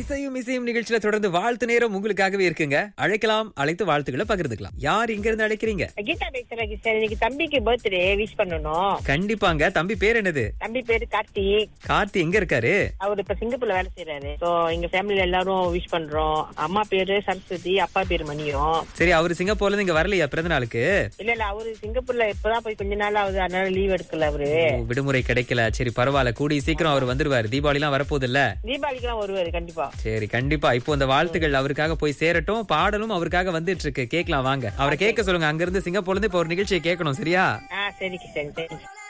இசையும் இசையும் நிகழ்ச்சியில தொடர்ந்து வாழ்த்து நேரம் உங்களுக்காகவே இருக்குங்க. அழைக்கலாம், அழைத்து வாழ்த்துக்களை பகிர்ந்துக்கலாம். யார் இங்க இருந்து அழைக்கிறீங்க? கீதா பேசுறேன் சார். இன்னைக்கு தம்பிக்கு பர்த்டே விஷ் பண்ணணும். கண்டிப்பாங்க. தம்பி பேர் என்னது? தம்பி பேரு கார்த்திக். கார்த்தி எங்க இருக்காரு? அவரு இப்ப சிங்கப்பூர்ல வேலை செய்யறாரு. சோ எங்க ஃபேமிலில எல்லாரும் விஷ் பண்றோம். அம்மா பேரு சரஸ்வதி, அப்பா பேரு மணியம். சரி, அவரு சிங்கப்பூர்ல இருந்து இங்க வரலையா பிறந்த நாளுக்கு? இல்ல அவரு சிங்கப்பூர்ல இப்பதான் போய் கொஞ்ச நாள் ஆகுது, அதனால லீவ் எடுக்கல அவரு. விடுமுறை கிடைக்கல. சரி பரவாயில்ல, கூடிய சீக்கிரம் அவர் வந்துருவாரு. தீபாவளி எல்லாம் வரப்போகுது இல்ல? தீபாவளிக்கு எல்லாம் வருவாரு கண்டிப்பா. சரி கண்டிப்பா. இப்போ இந்த வாழ்த்துக்கள் அவருக்காக போய் சேரட்டும். பாடலும் அவருக்காக வந்துட்டு இருக்கு. கேட்கலாம் வாங்க. அவரை கேட்க சொல்லுங்க. அங்க இருந்து சிங்கப்பூர்ல இருந்து இப்ப ஒரு நிகழ்ச்சியை கேட்கணும். சரியா? சரி சரி.